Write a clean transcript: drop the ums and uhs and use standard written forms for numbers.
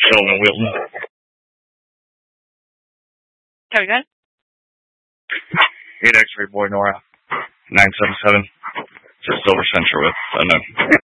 Sheldon Wilton. Very good. 8 X-ray boy Nora. 977. Just Silver Central with unknown.